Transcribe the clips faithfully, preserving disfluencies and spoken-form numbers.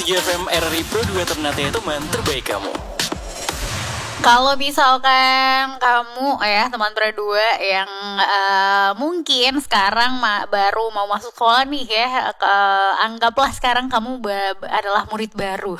tiga F M R R I Pro dua Ternate teman terbaik kamu. Kalau misalkan kamu ya teman Pro dua yang uh, mungkin sekarang ma- baru mau masuk sekolah nih ya, ke- anggaplah sekarang kamu ba- adalah murid baru.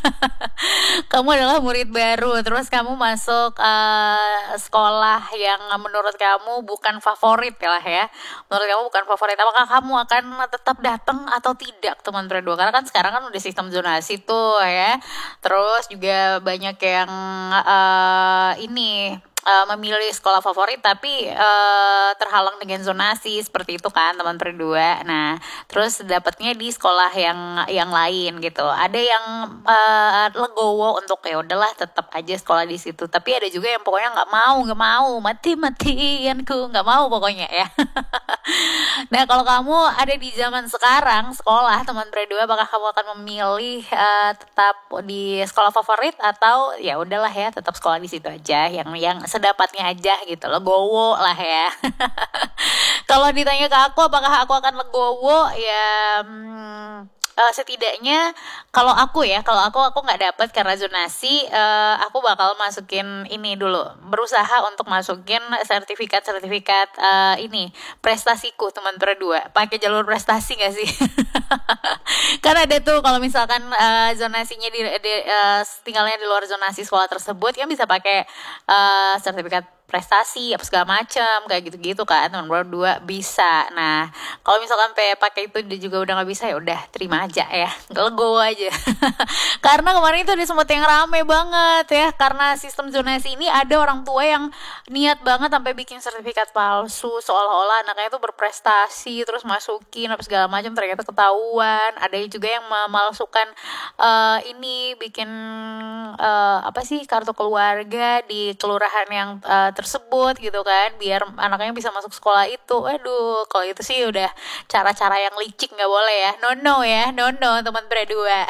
Kamu adalah murid baru, terus kamu masuk uh, sekolah yang menurut kamu bukan favorit ya lah ya. Menurut kamu bukan favorit, apakah kamu akan tetap datang atau tidak teman Pro dua? Karena kan sekarang kan udah sistem zonasi tuh ya. Terus juga banyak yang uh, Uh, ini uh, memilih sekolah favorit tapi uh, terhalang dengan zonasi seperti itu kan teman Pro dua. Nah, terus dapatnya di sekolah yang yang lain gitu. Ada yang uh, legowo untuk ya udahlah tetap aja sekolah di situ. Tapi ada juga yang pokoknya nggak mau, nggak mau, mati-matianku nggak mau pokoknya ya. Nah, kalau kamu ada di zaman sekarang sekolah teman Pro dua, apakah kamu akan memilih uh, tetap di sekolah favorit atau ya udahlah ya tetap sekolah di situ aja yang yang sedapatnya aja gitu, legowo lah ya. Kalau ditanya ke aku apakah aku akan legowo ya, hmm, Uh, setidaknya kalau aku ya, kalau aku aku nggak dapat karena zonasi, uh, aku bakal masukin ini dulu, berusaha untuk masukin sertifikat-sertifikat uh, ini prestasiku teman Pro dua, pakai jalur prestasi nggak sih? Karena ada tuh kalau misalkan uh, zonasinya di, di uh, tinggalnya di luar zonasi sekolah tersebut, kan bisa pakai uh, sertifikat prestasi apa segala macam kayak gitu-gitu kan teman Pro dua bisa. Nah, kalau misalkan pe pakai itu dia juga udah nggak bisa, ya udah terima aja ya, legowo aja. Karena kemarin itu ada sempat yang rame banget ya, karena sistem zonasi ini ada orang tua yang niat banget sampai bikin sertifikat palsu seolah-olah anaknya itu berprestasi terus masukin apa segala macam, ternyata ketahuan. Ada juga yang memalsukan uh, ini bikin uh, apa sih kartu keluarga di kelurahan yang uh, tersebut gitu kan, biar anaknya bisa masuk sekolah itu. Aduh, kalau itu sih udah cara-cara yang licik, nggak boleh ya, no no ya, no no teman Pro dua.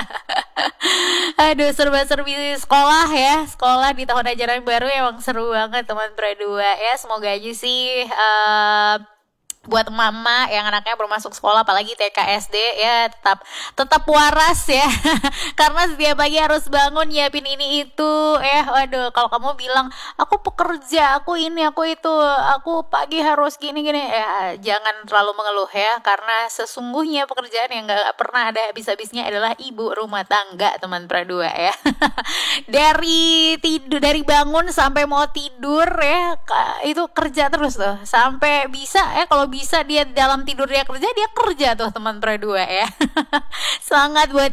Aduh, serba-serbi sekolah ya, sekolah di tahun ajaran baru emang seru banget teman Pro dua ya. Semoga aja sih uh, buat mama yang anaknya baru masuk sekolah apalagi T K S D ya tetap tetap waras ya. Karena setiap pagi harus bangun nyiapin ini itu ya. Waduh, kalau kamu bilang aku pekerja, aku ini, aku itu, aku pagi harus gini-gini ya, jangan terlalu mengeluh ya, karena sesungguhnya pekerjaan yang gak pernah ada habis-habisnya adalah ibu rumah tangga teman Pro dua ya. Dari tidur, dari bangun sampai mau tidur ya, itu kerja terus tuh sampai bisa ya. Kalau bisa dia dalam tidur dia kerja, dia kerja tuh teman Pro dua ya. Semangat buat